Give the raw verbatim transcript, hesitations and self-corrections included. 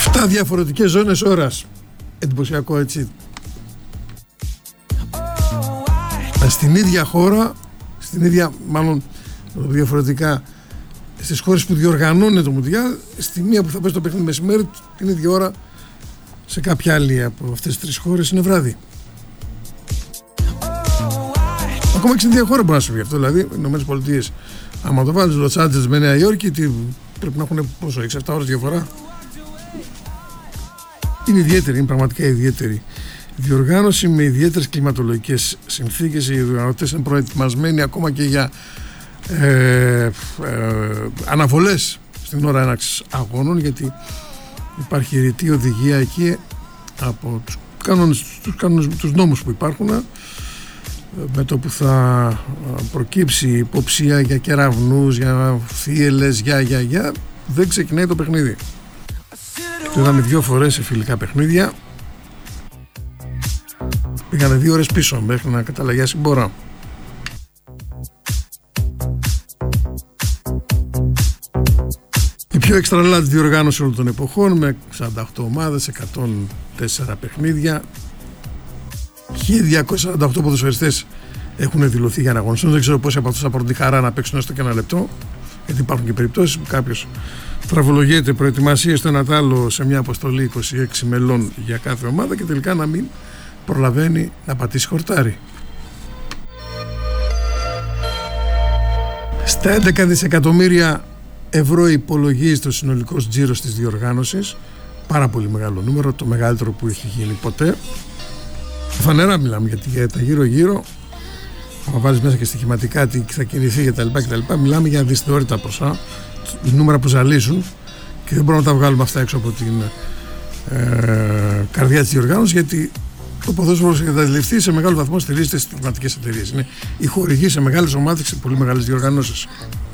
Επτά διαφορετικές ζώνες ώρας. Εντυπωσιακό, έτσι. Στην ίδια χώρα, στην ίδια, μάλλον διαφορετικά, στις χώρες που διοργανώνει το Μουντιάλ, στη μία που θα πέσει το παιχνίδι μεσημέρι, την ίδια ώρα σε κάποια άλλη από αυτές τις τρεις χώρες είναι βράδυ. Ακόμα και στην ίδια χώρα μπορεί να συμβεί αυτό. Δηλαδή, οι Ηνωμένες Πολιτείες, άμα το βάλεις Λος Άντζελες με Νέα Υόρκη, τι, πρέπει να έχουν πόσο, έξι εφτά ώρες διαφορά. Είναι ιδιαίτερη, είναι πραγματικά ιδιαίτερη διοργάνωση με ιδιαίτερες κλιματολογικές συνθήκες. Οι διοργανωτές είναι προετοιμασμένοι ακόμα και για ε, ε, αναβολές στην ώρα έναρξης αγώνων, γιατί υπάρχει ρητή οδηγία εκεί από τους κανόνες, τους, κανόνες, τους νόμους που υπάρχουν, με το που θα προκύψει υποψία για κεραυνούς, για θύελες, για, για, για, δεν ξεκινάει το παιχνίδι. Το είδαμε δύο φορές σε φιλικά παιχνίδια. Πήγανε δύο ώρες πίσω μέχρι να καταλαγιάσει μπόρα. Η πιο εξτραλάτη διοργάνωση όλων των εποχών, με σαράντα οκτώ ομάδες, εκατόν τέσσερα παιχνίδια. χίλια διακόσιοι σαράντα οκτώ ποδοσφαιριστές έχουν δηλωθεί για να αγωνιστούν. Δεν ξέρω πόσοι από αυτούς θα πάρουν τη χαρά να παίξουν έστω και ένα λεπτό, γιατί υπάρχουν και περιπτώσεις που κάποιος τραβολογείται προετοιμασίες το ένα τ' άλλο σε μια αποστολή είκοσι έξι μελών για κάθε ομάδα και τελικά να μην προλαβαίνει να πατήσει χορτάρι. Στα έντεκα δισεκατομμύρια ευρώ υπολογίζεται ο συνολικός τζίρος της διοργάνωσης. Πάρα πολύ μεγάλο νούμερο, το μεγαλύτερο που έχει γίνει ποτέ. Φανερά μιλάμε, γιατί για τα γύρω-γύρω, αν βάλεις μέσα και στοιχηματικά τι θα κινηθεί και τα λοιπά και τα λοιπά, μιλάμε για δυσθεώρητα ποσά, νούμερα που ζαλίζουν και δεν μπορούμε να τα βγάλουμε αυτά έξω από την ε, καρδιά της διοργάνωσης, γιατί το ποδόσφαιρο έχει καταληφθεί σε μεγάλο βαθμό στηρίζεται στις πραγματικές εταιρείες. Είναι οι χορηγοί σε μεγάλες ομάδες και σε πολύ μεγάλες διοργανώσεις.